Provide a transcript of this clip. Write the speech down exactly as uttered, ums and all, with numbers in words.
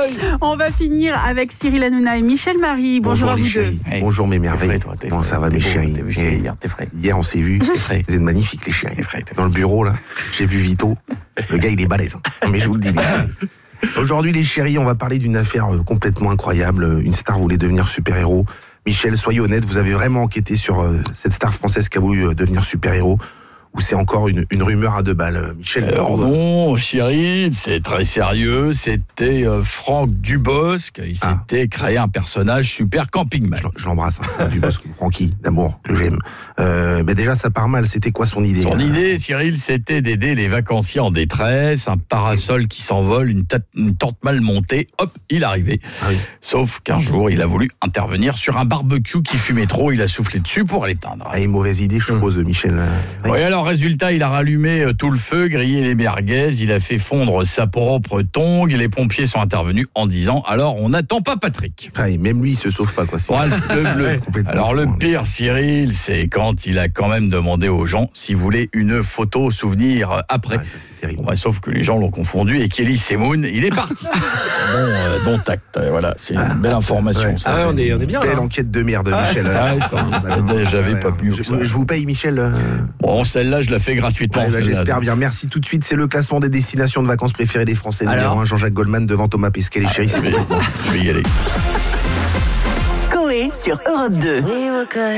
On va finir avec Cyril Hanouna et Michel Marie. Bonjour, Bonjour à les vous chéris. deux. Bonjour mes merveilles. Frais, toi, Comment frais. ça va T'es mes beau, chéris? t'es vu, je Eh, t'ai dit hier, t'es frais. Hier on s'est vu. T'es frais. Vous êtes magnifiques les chéris. T'es frais, t'es Dans le bureau là, j'ai vu Vito. Le gars il est balèze. hein. Mais je vous le dis. les gars. Aujourd'hui les chéris, on va parler d'une affaire euh, complètement incroyable. Une star voulait devenir super-héros. Michel, soyez honnête, vous avez vraiment enquêté sur euh, cette star française qui a voulu euh, devenir super-héros? Ou c'est encore une, une rumeur à deux balles, euh, Michel? Alors non, Cyril, c'est très sérieux. C'était euh, Franck Dubosc. Il Ah. s'était créé un personnage super campingman. Je, je l'embrasse, hein, du boss, Francky, d'amour, que j'aime. Euh, mais déjà, ça part mal. C'était quoi son idée? Son hein idée, Cyril, c'était d'aider les vacanciers en détresse, un parasol qui s'envole, une, tête- une tente mal montée, hop, il arrivait. Ah oui. Sauf qu'un jour, il a voulu intervenir sur un barbecue qui fumait trop, il a soufflé dessus pour l'éteindre. Ah, une mauvaise idée, je suppose, Michel. euh, oui. Oui, alors résultat, il a rallumé euh, tout le feu, grillé les merguez, il a fait fondre sa propre tongue, et les pompiers sont intervenus en disant « Alors, on n'attend pas Patrick ». Ah, et même lui, il se sauve pas, quoi. C'est- Ouais, le- le- c'est complètement alors fou, le hein, pire, Cyril, c'est quand il a quand même demandé aux gens s'ils voulaient une photo souvenir après. Ah, ça, c'est terrible. Bon, bah, sauf que les gens l'ont confondu et Kelly Semoun, il est parti. bon, euh, bon tact, euh, voilà, c'est une belle information. Ouais. Ça. Ah ouais, on est, on est bien Belle là. enquête de merde, Michel. euh, ouais, ça, bah, j'avais pas pu Je, que ça. je vous paye, Michel. euh, Bon, celle-là, je la fais gratuitement. ouais, bah, celle-là. J'espère bien. Merci tout de suite. C'est le classement des destinations de vacances préférées des Français. Alors Numéro un, Jean-Jacques Goldman devant Thomas Pesquet. Les chéris, c'est Je vais, complètement. je vais y aller. Coé sur Europe deux.